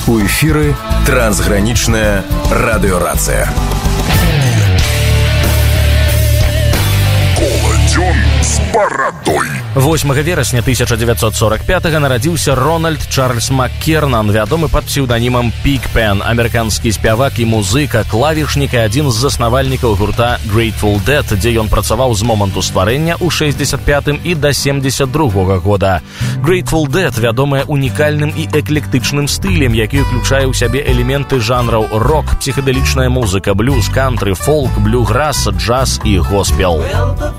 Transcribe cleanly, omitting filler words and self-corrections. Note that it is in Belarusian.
У эфіры трансгранічная радыёрацыя. Коладзён з барадой. 8 верасня 1945-го нарадзіўся Рональд Чарльз Маккернан, вядомы пад псеўданімам Пигпен, амерыканскі спявак і музыка, клавішнік і адзін з заснавальнікаў гурта Grateful Dead, дзе ён працаваў з моманту стварэння ў 65-м і да 72-го года. Grateful Dead вядомая унікальным і эклектычным стылем, які ўключае ў сябе элементы жанраў рок, псіхадэлічная музыка, блюз, кантры, фолк, блюграс, джаз і госпел.